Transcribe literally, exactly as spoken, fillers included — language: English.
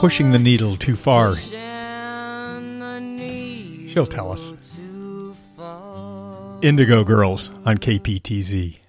pushing the needle too far? She'll tell us. Indigo Girls on K P T Z.